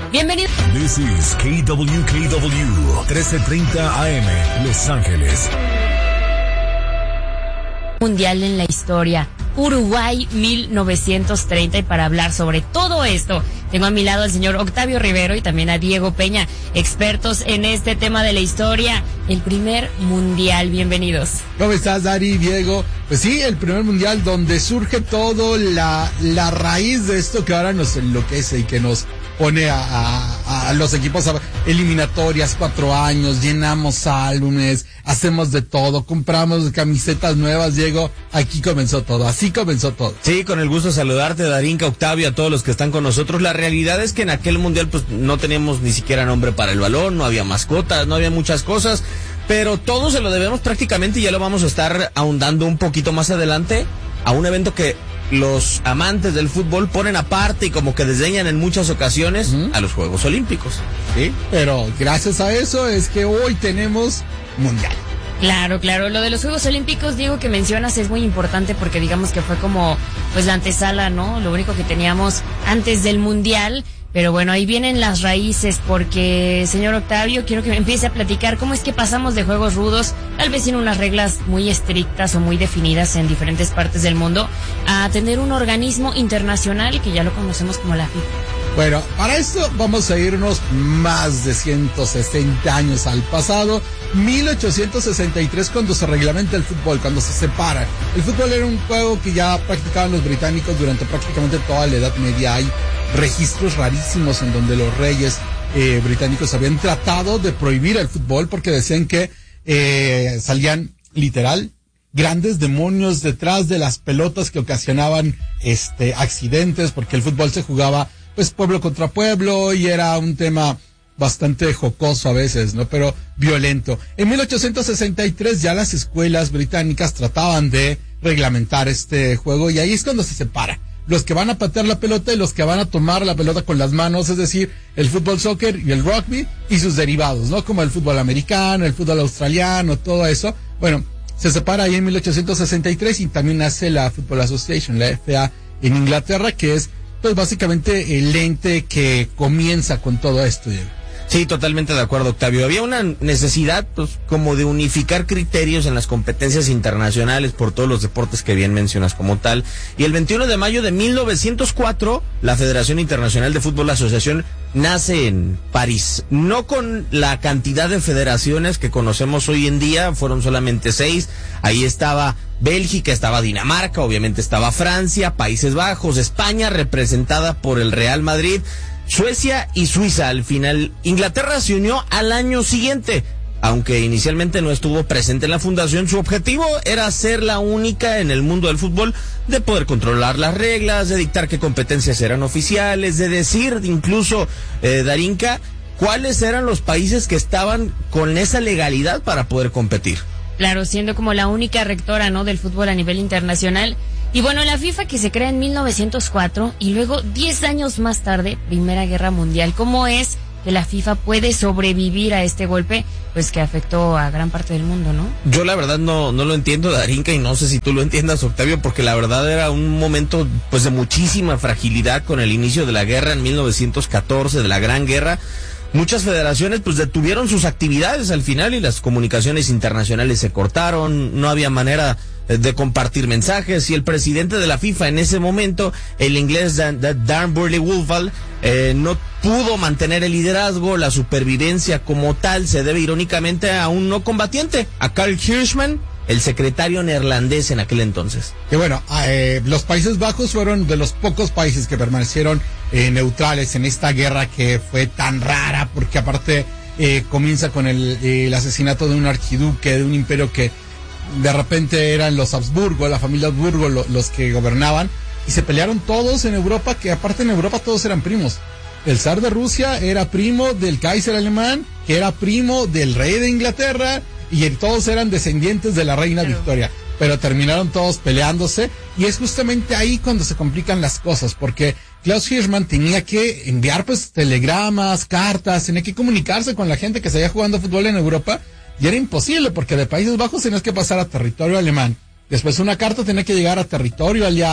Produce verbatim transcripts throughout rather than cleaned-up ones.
Bienvenido. This is K W K W trece treinta A M, Los Ángeles. Mundial en la historia, Uruguay mil novecientos treinta, y para hablar sobre todo esto, tengo a mi lado al señor Octavio Rivero y también a Diego Peña, expertos en este tema de la historia, el primer mundial. Bienvenidos. ¿Cómo estás, Dari, Diego? Pues sí, el primer mundial donde surge todo la, la raíz de esto que ahora nos enloquece y que nos pone a, a, a los equipos a eliminatorias, cuatro años, llenamos álbumes, hacemos de todo, compramos camisetas nuevas, Diego. Aquí comenzó todo, así comenzó todo. Sí, con el gusto de saludarte, Darinka, Octavio, a todos los que están con nosotros. La realidad es que en aquel mundial pues no teníamos ni siquiera nombre para el balón, no había mascotas, no había muchas cosas, pero todo se lo debemos prácticamente, y ya lo vamos a estar ahondando un poquito más adelante, a un evento que los amantes del fútbol ponen aparte y como que desdeñan en muchas ocasiones, uh-huh, a los Juegos Olímpicos. Sí, pero gracias a eso es que hoy tenemos mundial. Claro, claro, lo de los Juegos Olímpicos, Diego, que mencionas es muy importante porque digamos que fue como pues la antesala, ¿no? Lo único que teníamos antes del mundial. Pero bueno, ahí vienen las raíces porque, señor Octavio, quiero que me empiece a platicar cómo es que pasamos de juegos rudos, tal vez sin unas reglas muy estrictas o muy definidas en diferentes partes del mundo, a tener un organismo internacional que ya lo conocemos como la FIFA. Bueno, para esto vamos a irnos más de ciento sesenta años al pasado, mil ochocientos sesenta y tres, cuando se reglamenta el fútbol, cuando se separa. El fútbol era un juego que ya practicaban los británicos durante prácticamente toda la Edad Media. Hay registros rarísimos en donde los reyes eh, británicos habían tratado de prohibir el fútbol porque decían que eh, salían, literal, grandes demonios detrás de las pelotas que ocasionaban este accidentes, porque el fútbol se jugaba pues pueblo contra pueblo y era un tema bastante jocoso a veces, ¿no? Pero violento. En mil ochocientos sesenta y tres ya las escuelas británicas trataban de reglamentar este juego, y ahí es cuando se separa. Los que van a patear la pelota y los que van a tomar la pelota con las manos, es decir, el fútbol soccer y el rugby y sus derivados, ¿no? Como el fútbol americano, el fútbol australiano, todo eso. Bueno, se separa ahí en mil ochocientos sesenta y tres y también nace la Football Association, la F A en Inglaterra, que es pues básicamente el ente que comienza con todo esto, Diego. Sí, totalmente de acuerdo, Octavio. Había una necesidad, pues, como de unificar criterios en las competencias internacionales por todos los deportes que bien mencionas como tal. Y el veintiuno de mayo de mil novecientos cuatro, la Federación Internacional de Fútbol Asociación nace en París. No con la cantidad de federaciones que conocemos hoy en día, fueron solamente seis. Ahí estaba Bélgica, estaba Dinamarca, obviamente estaba Francia, Países Bajos, España, representada por el Real Madrid, Suecia y Suiza. Al final, Inglaterra se unió al año siguiente. Aunque inicialmente no estuvo presente en la fundación, su objetivo era ser la única en el mundo del fútbol de poder controlar las reglas, de dictar qué competencias eran oficiales, de decir incluso, eh, Darinka, cuáles eran los países que estaban con esa legalidad para poder competir. Claro, siendo como la única rectora, ¿no?, del fútbol a nivel internacional. Y bueno, la FIFA, que se crea en mil novecientos cuatro y luego diez años más tarde, Primera Guerra Mundial. ¿Cómo es que la FIFA puede sobrevivir a este golpe, pues que afectó a gran parte del mundo, ¿no? Yo la verdad no no lo entiendo, Darinka, y no sé si tú lo entiendas, Octavio, porque la verdad era un momento pues de muchísima fragilidad con el inicio de la guerra en mil novecientos catorce, de la Gran Guerra. Muchas federaciones pues detuvieron sus actividades al final y las comunicaciones internacionales se cortaron, no había manera de compartir mensajes, y el presidente de la FIFA en ese momento, el inglés Dan, Dan, Dan Burley-Woodvall, eh, no pudo mantener el liderazgo. La supervivencia como tal se debe irónicamente a un no combatiente, a Karl Hirschman, el secretario neerlandés en aquel entonces. Que bueno, eh, los Países Bajos fueron de los pocos países que permanecieron eh, neutrales en esta guerra que fue tan rara, porque aparte eh, comienza con el, eh, el asesinato de un archiduque de un imperio que de repente eran los Habsburgo, la familia Habsburgo, lo, los que gobernaban, y se pelearon todos en Europa, que aparte en Europa todos eran primos. El zar de Rusia era primo del Kaiser alemán, que era primo del rey de Inglaterra, y todos eran descendientes de la reina Pero... Victoria, pero terminaron todos peleándose, y es justamente ahí cuando se complican las cosas, porque Klaus Hirschman tenía que enviar pues telegramas, cartas, tenía que comunicarse con la gente que seguía jugando fútbol en Europa, y era imposible, porque de Países Bajos tenías que pasar a territorio alemán, después una carta tenía que llegar a territorio aliado,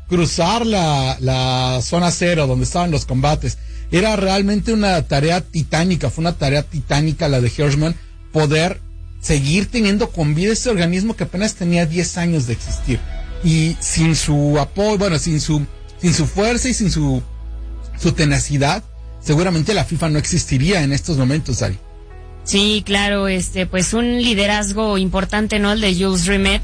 cruzar la, la zona cero donde estaban los combates. Era realmente una tarea titánica, fue una tarea titánica la de Hirschman, poder seguir teniendo con vida este organismo que apenas tenía diez años de existir. Y sin su apoyo, bueno, sin su, sin su fuerza y sin su, su tenacidad, seguramente la FIFA no existiría en estos momentos, Ari. Sí, claro, este, pues un liderazgo importante, ¿no? El de Jules Rimet.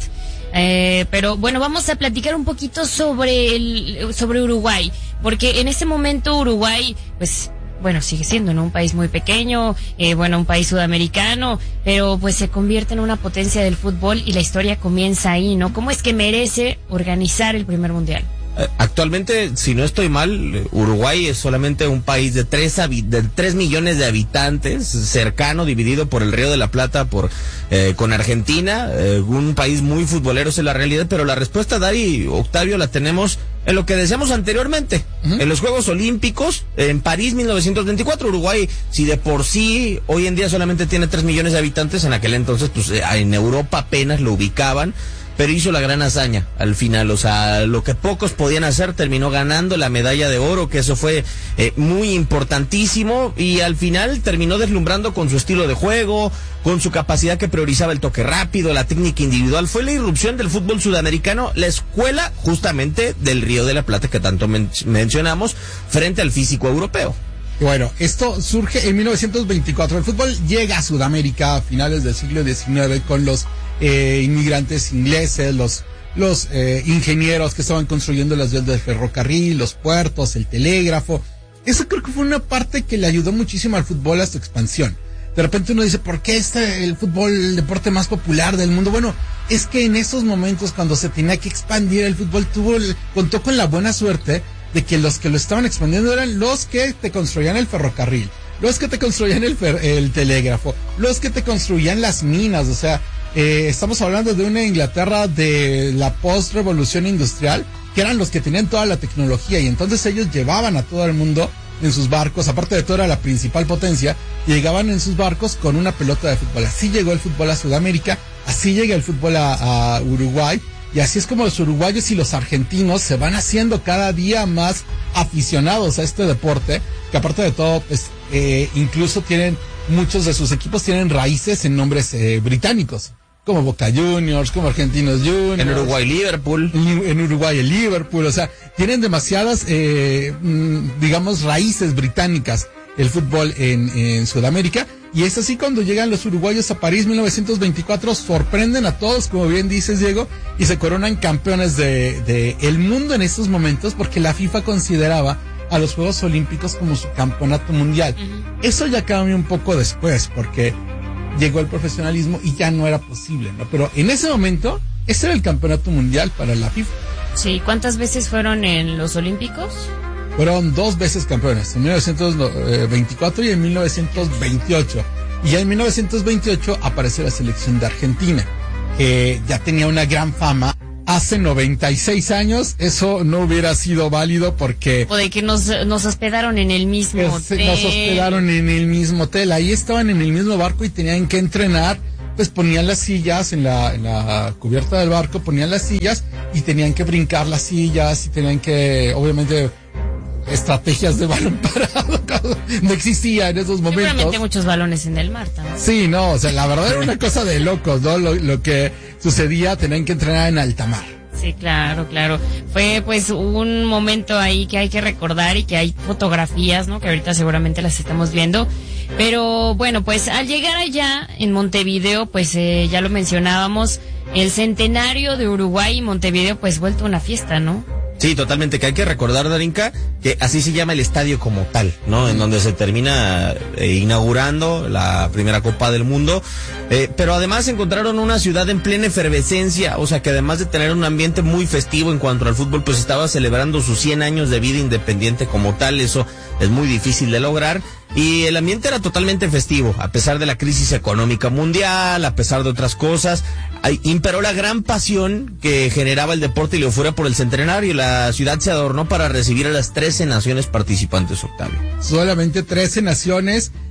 Eh, pero bueno, vamos a platicar un poquito sobre el, sobre Uruguay, porque en este momento Uruguay, pues, bueno, sigue siendo, ¿no? Un país muy pequeño, eh, bueno, un país sudamericano, pero pues se convierte en una potencia del fútbol y la historia comienza ahí, ¿no? ¿Cómo es que merece organizar el primer mundial? Actualmente, si no estoy mal, Uruguay es solamente un país de tres, de tres millones de habitantes, cercano, dividido por el Río de la Plata, por eh, con Argentina, eh, un país muy futbolero, es la realidad, pero la respuesta, Dari, Octavio, la tenemos en lo que decíamos anteriormente, uh-huh. en los Juegos Olímpicos, en París mil novecientos veinticuatro, Uruguay, si de por sí hoy en día solamente tiene tres millones de habitantes, en aquel entonces, pues en Europa apenas lo ubicaban, pero hizo la gran hazaña al final, o sea, lo que pocos podían hacer, terminó ganando la medalla de oro, que eso fue eh, muy importantísimo, y al final terminó deslumbrando con su estilo de juego, con su capacidad que priorizaba el toque rápido, la técnica individual. Fue la irrupción del fútbol sudamericano, la escuela justamente del Río de la Plata que tanto men- mencionamos, frente al físico europeo. Bueno, esto surge en mil novecientos veinticuatro. El fútbol llega a Sudamérica a finales del siglo diecinueve con los eh, inmigrantes ingleses, los los eh, ingenieros que estaban construyendo las vías del ferrocarril, los puertos, el telégrafo. Eso creo que fue una parte que le ayudó muchísimo al fútbol a su expansión. De repente uno dice, ¿por qué este el fútbol, el deporte más popular del mundo? Bueno, es que en esos momentos cuando se tenía que expandir el fútbol, tuvo el, contó con la buena suerte de que los que lo estaban expandiendo eran los que te construían el ferrocarril, los que te construían el, fer, el telégrafo, los que te construían las minas. O sea, eh, estamos hablando de una Inglaterra de la post-revolución industrial, que eran los que tenían toda la tecnología, y entonces ellos llevaban a todo el mundo en sus barcos, aparte de todo era la principal potencia, y llegaban en sus barcos con una pelota de fútbol. Así llegó el fútbol a Sudamérica, así llega el fútbol a, a Uruguay, y así es como los uruguayos y los argentinos se van haciendo cada día más aficionados a este deporte, que aparte de todo, pues, eh, incluso tienen, muchos de sus equipos tienen raíces en nombres eh, británicos, como Boca Juniors, como Argentinos Juniors. En Uruguay, Liverpool. En, en Uruguay, el Liverpool, o sea, tienen demasiadas, eh, digamos, raíces británicas el fútbol en, en Sudamérica. Y es así cuando llegan los uruguayos a París mil novecientos veinticuatro, sorprenden a todos, como bien dices, Diego, y se coronan campeones de, de el mundo en estos momentos, porque la FIFA consideraba a los Juegos Olímpicos como su campeonato mundial. Uh-huh. Eso ya cambió un poco después, porque llegó el profesionalismo y ya no era posible, ¿no? Pero en ese momento, ese era el campeonato mundial para la FIFA. Sí, ¿cuántas veces fueron en los Olímpicos? Fueron dos veces campeones, en mil novecientos veinticuatro y en mil novecientos veintiocho. Y ya en mil novecientos veintiocho apareció la selección de Argentina, que ya tenía una gran fama. Hace noventa y seis años eso no hubiera sido válido porque... O de que nos, nos hospedaron en el mismo hotel. Nos hospedaron en el mismo hotel. Ahí estaban en el mismo barco y tenían que entrenar. Pues ponían las sillas en la, en la cubierta del barco, ponían las sillas y tenían que brincar las sillas y tenían que, obviamente... estrategias de balón parado no existía en esos momentos. Seguramente muchos balones en el mar también. Sí, no, o sea, la verdad era una cosa de locos, ¿no? Lo, lo que sucedía, tenían que entrenar en alta mar. Sí, claro, claro. Fue pues un momento ahí que hay que recordar y que hay fotografías, ¿no? Que ahorita seguramente las estamos viendo. Pero bueno, pues al llegar allá en Montevideo, pues eh, ya lo mencionábamos, el centenario de Uruguay y Montevideo pues vuelto una fiesta, ¿no? Sí, totalmente, que hay que recordar, Darinka, que así se llama el estadio como tal, ¿no? En donde se termina eh, inaugurando la primera Copa del Mundo, eh, pero además encontraron una ciudad en plena efervescencia, o sea que además de tener un ambiente muy festivo en cuanto al fútbol, pues estaba celebrando sus cien años de vida independiente como tal, eso es muy difícil de lograr. Y el ambiente era totalmente festivo, a pesar de la crisis económica mundial, a pesar de otras cosas, imperó la gran pasión que generaba el deporte y la euforia por el centenario. La ciudad se adornó para recibir a las trece naciones participantes, Octavio. Solamente trece naciones,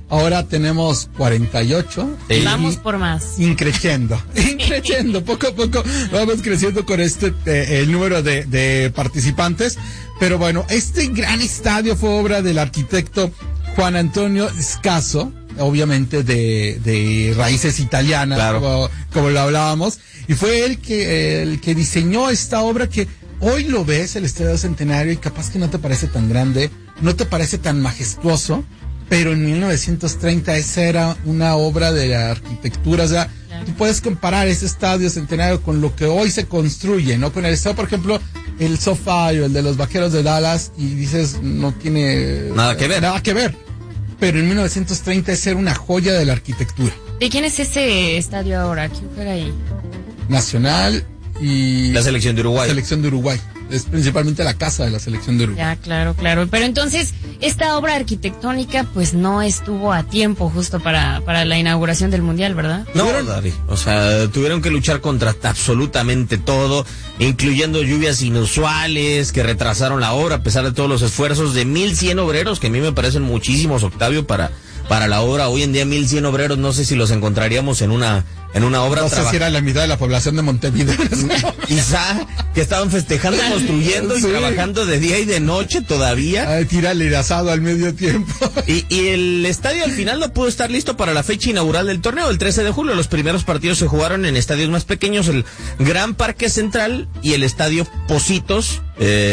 Ahora tenemos cuarenta y ocho. Y vamos por más. Increciendo, increciendo, poco a poco vamos creciendo con este, eh, el número de, de participantes. Pero bueno, este gran estadio fue obra del arquitecto Juan Antonio Scasso, obviamente de, de raíces italianas, claro. como, como lo hablábamos. Y fue él que, el que diseñó esta obra que hoy lo ves, el Estadio Centenario, y capaz que no te parece tan grande, no te parece tan majestuoso. Pero en mil novecientos treinta esa era una obra de la arquitectura, o sea, claro. Tú puedes comparar ese estadio Centenario con lo que hoy se construye, ¿no? Con el estadio, por ejemplo, el SoFi o el de los Vaqueros de Dallas, y dices, no tiene... Nada que ver. Nada que ver. Pero en mil novecientos treinta esa era una joya de la arquitectura. ¿De quién es ese estadio ahora? ¿Quién juega ahí? Nacional y... La selección de Uruguay. Selección de Uruguay. Es principalmente la casa de la selección de Uruguay. Ya, claro, claro. Pero entonces, esta obra arquitectónica, pues no estuvo a tiempo justo para, para la inauguración del Mundial, ¿verdad? No, Dari. O sea, tuvieron que luchar contra absolutamente todo, incluyendo lluvias inusuales que retrasaron la obra, a pesar de todos los esfuerzos de mil cien obreros, que a mí me parecen muchísimos, Octavio, para, para la obra. Hoy en día mil cien obreros, no sé si los encontraríamos en una... En una obra. No sé traba- si era la mitad de la población de Montevideo. Quizá que estaban festejando, construyendo y Sí. trabajando de día y de noche todavía. Ay, tírale de asado al medio tiempo. Y, y el estadio al final no pudo estar listo para la fecha inaugural del torneo, el trece de julio. Los primeros partidos se jugaron en estadios más pequeños, el Gran Parque Central y el Estadio Pocitos,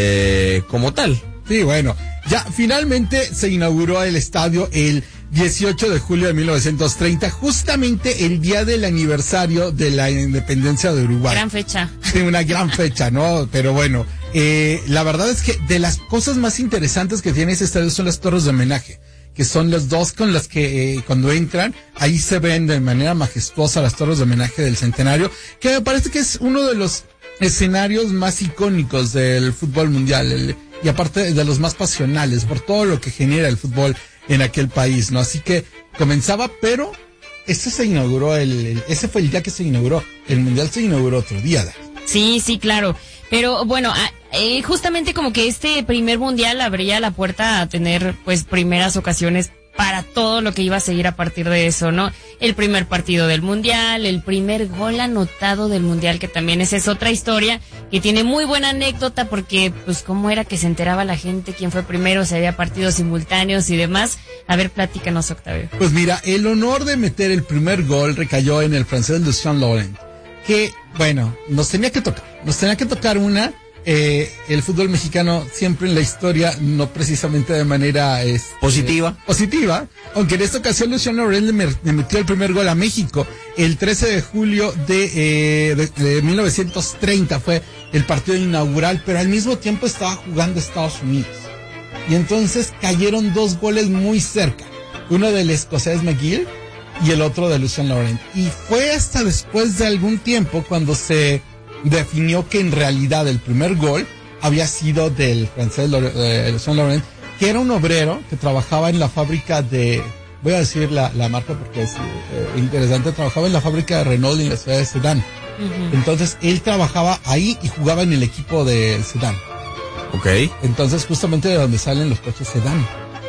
eh, como tal. Sí, bueno, ya finalmente se inauguró el estadio el dieciocho de julio de mil novecientos treinta, justamente el día del aniversario de la independencia de Uruguay. Gran fecha. Sí, una gran fecha, ¿no? Pero bueno, eh, la verdad es que de las cosas más interesantes que tiene ese estadio son las torres de homenaje, que son los dos con las que eh, cuando entran, ahí se ven de manera majestuosa las torres de homenaje del Centenario, que me parece que es uno de los escenarios más icónicos del fútbol mundial, el, y aparte de los más pasionales, por todo lo que genera el fútbol en aquel país, ¿no? Así que comenzaba, pero este se inauguró, el, el ese fue el día que se inauguró, el Mundial se inauguró otro día, ¿da? Sí, sí, claro. Pero bueno, a, eh, justamente como que este primer Mundial abría la puerta a tener pues primeras ocasiones para todo lo que iba a seguir a partir de eso, ¿no? El primer partido del Mundial, el primer gol anotado del Mundial, que también esa es otra historia, que tiene muy buena anécdota porque, pues, cómo era que se enteraba la gente quién fue primero, si había partidos simultáneos y demás. A ver, platícanos, Octavio. Pues mira, el honor de meter el primer gol recayó en el francés Lucien Laurent, que, bueno, nos tenía que tocar, nos tenía que tocar una... Eh, el fútbol mexicano siempre en la historia, no precisamente de manera es, Positiva. eh, positiva, aunque en esta ocasión Lucien Laurent le, mer- le metió el primer gol a México el trece de julio de, eh, de, de mil novecientos treinta, fue el partido inaugural, pero al mismo tiempo estaba jugando Estados Unidos y entonces cayeron dos goles muy cerca, uno del escocés McGill y el otro de Lucien Laurent, y fue hasta después de algún tiempo cuando se definió que en realidad el primer gol había sido del francés eh, Lucien Laurent, que era un obrero que trabajaba en la fábrica de, voy a decir la, la marca porque es eh, interesante, trabajaba en la fábrica de Renault en la ciudad de Sedán. Uh-huh. Entonces él trabajaba ahí y jugaba en el equipo de Sedán. Ok. Entonces justamente de donde salen los coches Sedán.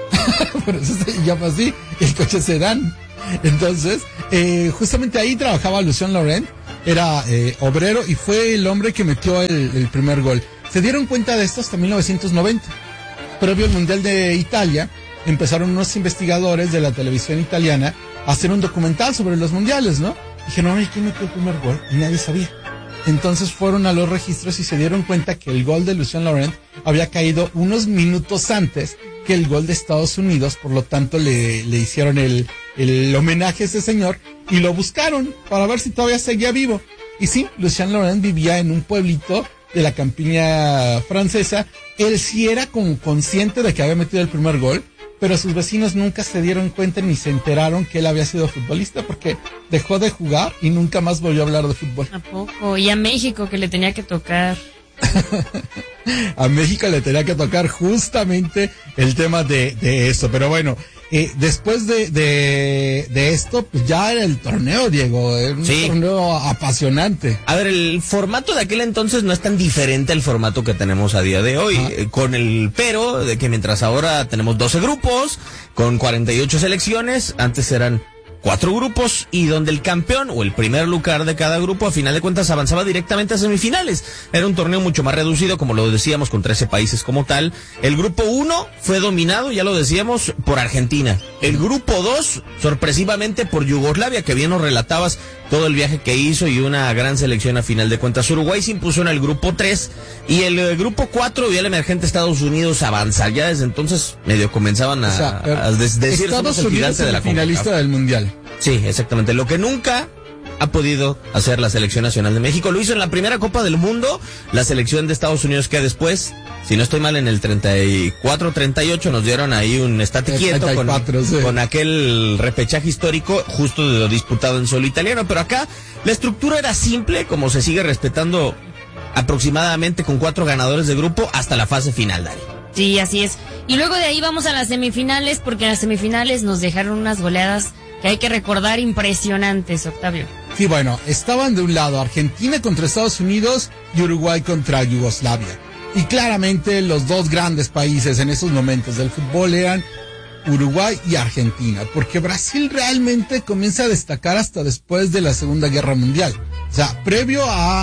Por eso se llama así, el coche Sedán. Entonces, eh, justamente ahí trabajaba Lucien Laurent. Era eh, obrero y fue el hombre que metió el, el primer gol. Se dieron cuenta de esto hasta mil novecientos noventa. Previo al Mundial de Italia, empezaron unos investigadores de la televisión italiana a hacer un documental sobre los mundiales, ¿no? Dijeron, oye, ¿quién metió el primer gol? Y nadie sabía. Entonces fueron a los registros y se dieron cuenta que el gol de Lucien Laurent había caído unos minutos antes que el gol de Estados Unidos, por lo tanto le, le hicieron el, el homenaje a ese señor y lo buscaron para ver si todavía seguía vivo. Y sí, Lucien Laurent vivía en un pueblito de la campiña francesa. Él sí era como consciente de que había metido el primer gol, pero sus vecinos nunca se dieron cuenta ni se enteraron que él había sido futbolista porque dejó de jugar y nunca más volvió a hablar de fútbol. ¿A poco? Y a México que le tenía que tocar. A México le tenía que tocar justamente el tema de, de eso. Pero bueno, eh, después de, de, de esto, pues ya era el torneo, Diego, era un sí. torneo apasionante. A ver, el formato de aquel entonces no es tan diferente al formato que tenemos a día de hoy, ah. eh, con el pero de que mientras ahora tenemos doce grupos, con cuarenta y ocho selecciones, antes eran cuatro grupos y donde el campeón o el primer lugar de cada grupo a final de cuentas avanzaba directamente a semifinales. Era un torneo mucho más reducido, como lo decíamos, con trece países como tal. El grupo uno fue dominado, ya lo decíamos, por Argentina. El grupo dos, sorpresivamente, por Yugoslavia, que bien nos relatabas todo el viaje que hizo y una gran selección a final de cuentas. Uruguay se impuso en el grupo tres y el, el grupo cuatro vio al emergente Estados Unidos avanzar. Ya desde entonces medio comenzaban a, o sea, a des- decir Estados somos el Unidos gigante de la finalista CONCACAF. del Mundial. Sí, exactamente. Lo que nunca ha podido hacer la selección nacional de México. Lo hizo en la primera Copa del Mundo, la selección de Estados Unidos, que después, si no estoy mal, en el treinta y cuatro treinta y ocho nos dieron ahí un estate quieto con, sí. con aquel repechaje histórico justo de lo disputado en suelo italiano. Pero acá la estructura era simple, como se sigue respetando aproximadamente con cuatro ganadores de grupo hasta la fase final, Dari. Sí, así es. Y luego de ahí vamos a las semifinales, porque en las semifinales nos dejaron unas goleadas que hay que recordar impresionantes, Octavio. Sí, bueno, estaban de un lado Argentina contra Estados Unidos y Uruguay contra Yugoslavia. Y claramente los dos grandes países en esos momentos del fútbol eran Uruguay y Argentina, porque Brasil realmente comienza a destacar hasta después de la Segunda Guerra Mundial. O sea, previo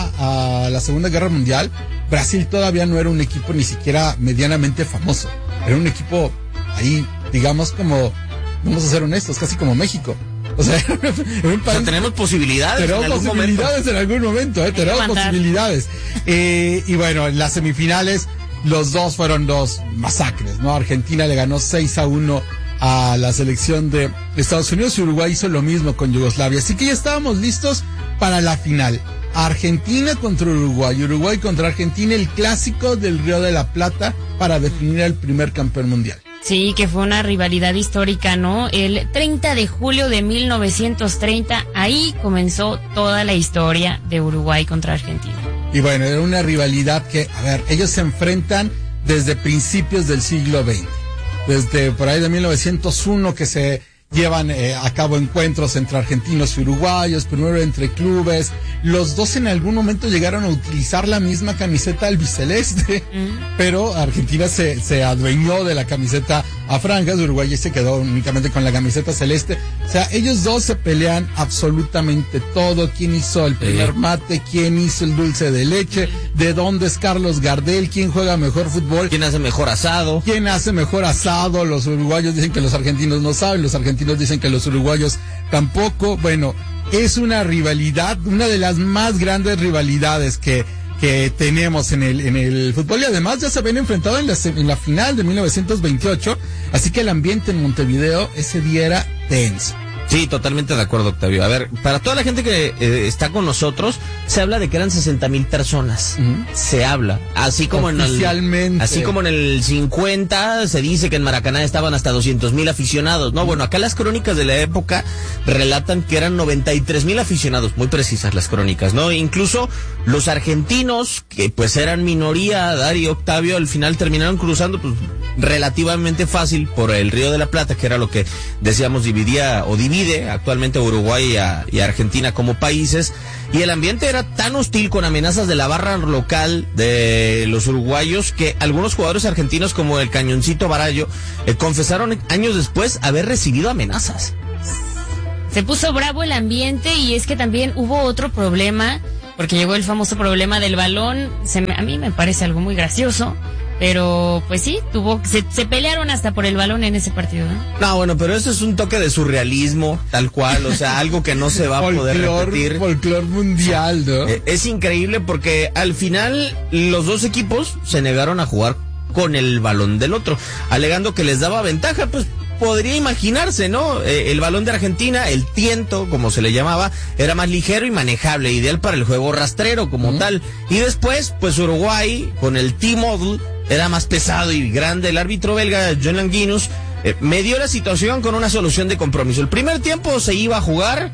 a, a la Segunda Guerra Mundial, Brasil todavía no era un equipo ni siquiera medianamente famoso. Era un equipo ahí, digamos, como, vamos a ser honestos, casi como México. O sea, era un país, o sea, tenemos posibilidades. Tenemos en algún posibilidades momento. en algún momento, ¿eh? Tenemos posibilidades. Eh, y bueno, en las semifinales, los dos fueron dos masacres, ¿no? Argentina le ganó seis a uno a la selección de Estados Unidos y Uruguay hizo lo mismo con Yugoslavia. Así que ya estábamos listos para la final. Argentina contra Uruguay, Uruguay contra Argentina, el clásico del Río de la Plata para definir al primer campeón mundial. Sí, que fue una rivalidad histórica, ¿no? El treinta de julio de mil novecientos treinta, ahí comenzó toda la historia de Uruguay contra Argentina. Y bueno, era una rivalidad que, a ver, ellos se enfrentan desde principios del siglo veinte. Desde por ahí de mil novecientos uno que se llevan eh, a cabo encuentros entre argentinos y uruguayos, primero entre clubes. Los dos en algún momento llegaron a utilizar la misma camiseta albiceleste, mm. pero Argentina se, se adueñó de la camiseta a franjas, Uruguay se quedó únicamente con la camiseta celeste. O sea, ellos dos se pelean absolutamente todo. ¿Quién hizo el primer sí. mate? ¿Quién hizo el dulce de leche? ¿De dónde es Carlos Gardel? ¿Quién juega mejor fútbol? ¿Quién hace mejor asado? ¿Quién hace mejor asado? Los uruguayos dicen que los argentinos no saben, los argentinos dicen que los uruguayos tampoco. Bueno, es una rivalidad, una de las más grandes rivalidades que, que tenemos en el, en el fútbol, y además ya se habían enfrentado en la, en la final de mil novecientos veintiocho, así que el ambiente en Montevideo ese día era tenso. Sí, totalmente de acuerdo, Octavio. A ver, para toda la gente que eh, está con nosotros, se habla de que eran sesenta mil personas. Uh-huh. Se habla. Así como en el, así como en el cincuenta, se dice que en Maracaná estaban hasta doscientos mil aficionados. No, uh-huh. Bueno, acá las crónicas de la época relatan que eran noventa y tres mil aficionados. Muy precisas las crónicas, ¿no? Incluso los argentinos, que pues eran minoría, Dari y Octavio, al final terminaron cruzando, pues, relativamente fácil por el Río de la Plata, que era lo que decíamos dividía o divide actualmente Uruguay y, a, y Argentina como países, y el ambiente era tan hostil, con amenazas de la barra local de los uruguayos, que algunos jugadores argentinos como el Cañoncito Barallo eh, confesaron años después haber recibido amenazas. Se puso bravo el ambiente, y es que también hubo otro problema, porque llegó el famoso problema del balón. Se me, a mí me parece algo muy gracioso, pero pues sí, tuvo se, se pelearon hasta por el balón en ese partido, ¿no? No, bueno, pero eso es un toque de surrealismo, tal cual, o sea, algo que no se va a poder repetir. Folclor mundial, ¿no? Eh, es increíble porque al final los dos equipos se negaron a jugar con el balón del otro, alegando que les daba ventaja. Pues podría imaginarse, ¿no? Eh, el balón de Argentina, el tiento, como se le llamaba, era más ligero y manejable, ideal para el juego rastrero como uh-huh. tal. Y después, pues Uruguay, con el T-Model, era más pesado y grande. El árbitro belga, John Languinus, eh, medió la situación con una solución de compromiso. El primer tiempo se iba a jugar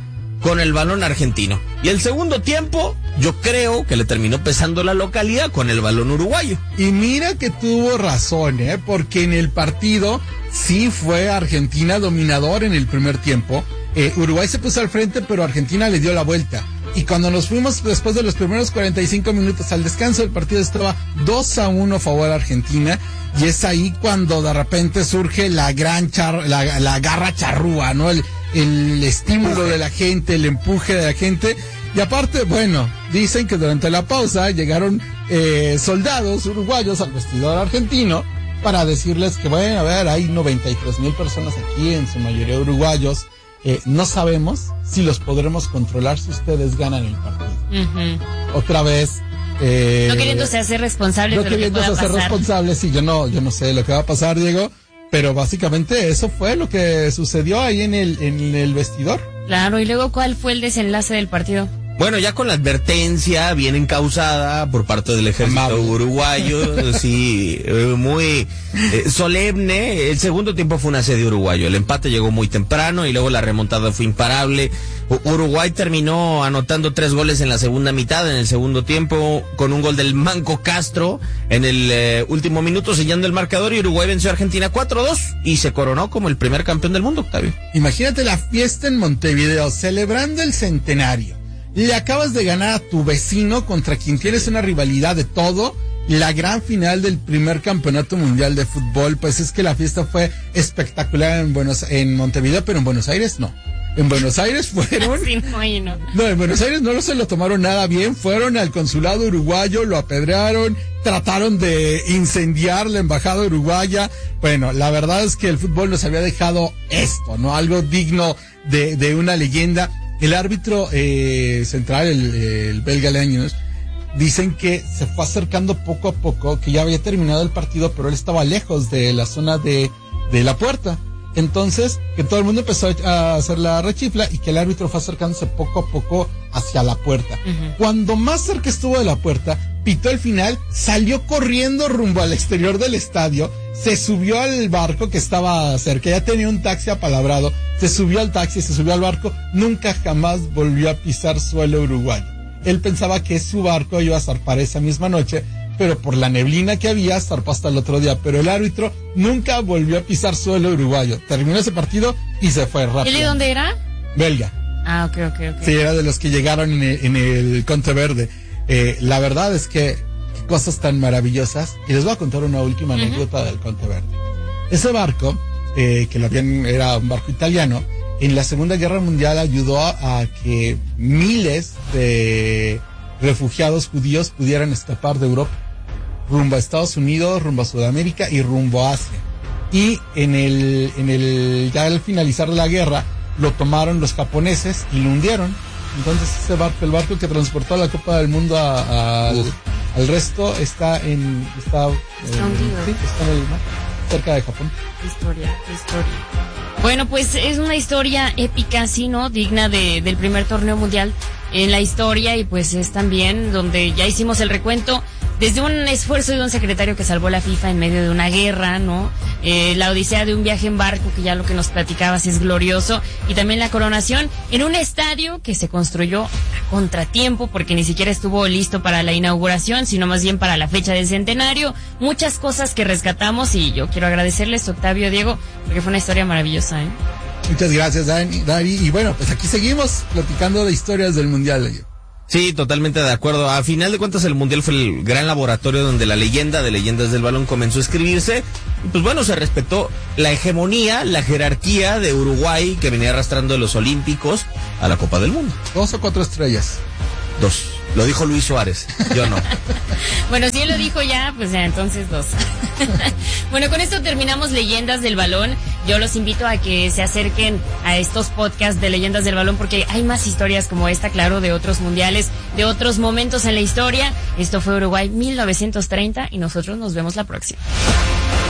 con el balón argentino. Y el segundo tiempo, yo creo que le terminó pesando la localidad con el balón uruguayo. Y mira que tuvo razón, ¿eh? Porque en el partido sí fue Argentina dominador en el primer tiempo. Eh, Uruguay se puso al frente, pero Argentina le dio la vuelta. Y cuando nos fuimos después de los primeros cuarenta y cinco minutos al descanso, el partido estaba dos a uno a favor de Argentina. Y es ahí cuando de repente surge la gran char, la, la garra charrúa, ¿no? El, el estímulo de la gente, el empuje de la gente. Y aparte, bueno, dicen que durante la pausa llegaron eh, soldados uruguayos al vestidor argentino para decirles que, bueno, a ver, hay noventa y tres mil personas aquí, en su mayoría uruguayos. Eh, no sabemos si los podremos controlar si ustedes ganan el partido. Uh-huh. Otra vez. Eh, no queriéndose hacer responsables no de lo que pueda hacer pasar. responsables, sí, yo no, yo no sé lo que va a pasar, Diego, pero básicamente eso fue lo que sucedió ahí en el, en el vestidor. Claro, y luego, ¿cuál fue el desenlace del partido? Bueno, ya con la advertencia bien encausada por parte del ejército Amable. uruguayo, sí, muy eh, solemne. El segundo tiempo fue un asedio uruguayo. El empate llegó muy temprano y luego la remontada fue imparable. Uruguay terminó anotando tres goles en la segunda mitad, en el segundo tiempo, con un gol del Manco Castro en el eh, último minuto, sellando el marcador, y Uruguay venció a Argentina cuatro dos y se coronó como el primer campeón del mundo, Octavio. Imagínate la fiesta en Montevideo, celebrando el centenario. Le acabas de ganar a tu vecino contra quien tienes una rivalidad de todo. La gran final del primer campeonato mundial de fútbol, pues es que la fiesta fue espectacular en Buenos, en Montevideo, pero en Buenos Aires no. En Buenos Aires fueron... Sí, no, no. no, en Buenos Aires no se lo tomaron nada bien, fueron al consulado uruguayo, lo apedrearon, trataron de incendiar la embajada uruguaya. Bueno, la verdad es que el fútbol nos había dejado esto, ¿no? Algo digno de, de una leyenda. El árbitro eh, central, el, el belga Leños, dicen que se fue acercando poco a poco, que ya había terminado el partido, pero él estaba lejos de la zona de, de la puerta. Entonces, que todo el mundo empezó a hacer la rechifla y que el árbitro fue acercándose poco a poco hacia la puerta. Uh-huh. Cuando más cerca estuvo de la puerta, pitó el final, salió corriendo rumbo al exterior del estadio, se subió al barco que estaba cerca, ya tenía un taxi apalabrado, se subió al taxi, se subió al barco, nunca jamás volvió a pisar suelo uruguayo. Él pensaba que su barco iba a zarpar esa misma noche, pero por la neblina que había, zarpó hasta el otro día. Pero el árbitro nunca volvió a pisar suelo uruguayo. Terminó ese partido y se fue rápido. ¿Y de dónde era? Belga. Ah, ok, ok, ok. Sí, era de los que llegaron en el, en el Conte Verde. Eh, la verdad es que cosas tan maravillosas. Y les voy a contar una última uh-huh. anécdota del Conte Verde. Ese barco, eh, que lo habían, era un barco italiano, en la Segunda Guerra Mundial ayudó a, a que miles de refugiados judíos pudieran escapar de Europa rumbo a Estados Unidos, rumbo a Sudamérica y rumbo a Asia. Y en el, en el, ya al finalizar la guerra, lo tomaron los japoneses y lo hundieron. Entonces ese barco, el barco que transportó la Copa del Mundo a, a, al, al resto, está en, está, está en, hundido. Sí, está en el mar, cerca de Japón. Historia, historia. Bueno, pues es una historia épica, sí, ¿no? Digna de, del primer torneo mundial en la historia, y pues es también donde ya hicimos el recuento desde un esfuerzo de un secretario que salvó la FIFA en medio de una guerra, ¿no? Eh, la odisea de un viaje en barco, que ya lo que nos platicabas es glorioso, y también la coronación en un estadio que se construyó a contratiempo porque ni siquiera estuvo listo para la inauguración, sino más bien para la fecha del centenario. Muchas cosas que rescatamos, y yo quiero agradecerles, Octavio, Diego, porque fue una historia maravillosa, ¿eh? Muchas gracias, Dani, Dani. Y bueno, pues aquí seguimos platicando de historias del Mundial. Sí, totalmente de acuerdo. A final de cuentas, el Mundial fue el gran laboratorio donde la leyenda de leyendas del balón comenzó a escribirse. Y pues bueno, se respetó la hegemonía, la jerarquía de Uruguay, que venía arrastrando de los Olímpicos a la Copa del Mundo. ¿Dos o cuatro estrellas? Dos. Lo dijo Luis Suárez, yo no. Bueno, si él lo dijo ya, pues ya, entonces dos. Bueno, con esto terminamos Leyendas del Balón. Yo los invito a que se acerquen a estos podcasts de Leyendas del Balón, porque hay más historias como esta, claro, de otros mundiales, de otros momentos en la historia. Esto fue Uruguay mil novecientos treinta y nosotros nos vemos la próxima.